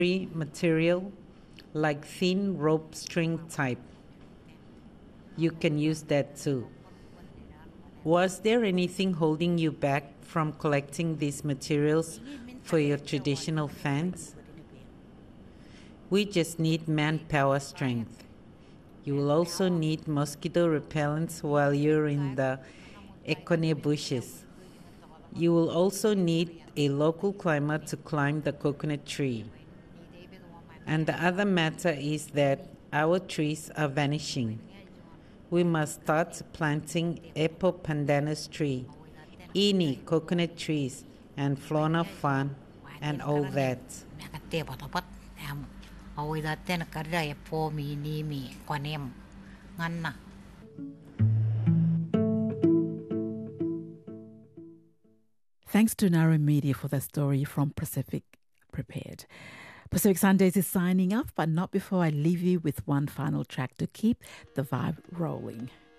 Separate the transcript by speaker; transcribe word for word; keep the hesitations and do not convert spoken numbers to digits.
Speaker 1: material like thin rope string type. You can use that too. Was there anything holding you back from collecting these materials for your traditional fans? We just need manpower strength. You will also need mosquito repellents while you're in the Ekone bushes. You will also need a local climber to climb the coconut tree. And the other matter is that our trees are vanishing. We must start planting Epopandanus tree, Ini coconut trees, and Flora fan, and all that.
Speaker 2: Thanks to Narrow Media for that story from Pacific Prepared. Pacific Sundays is signing off, but not before I leave you with one final track to keep the vibe rolling.